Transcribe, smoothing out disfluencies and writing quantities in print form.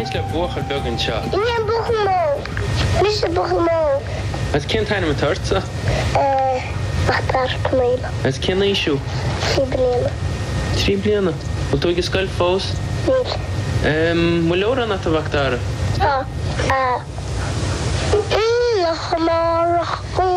le buchar began seo. Níl bucha mó. Mis bucha mó. As cin taine a tartsa? Achtar cymryd. As cin isú? 3 bliana. 3 bliana. Wel tú ag scoil fós? Níl. Mwy lawr an at y factara? Nach mar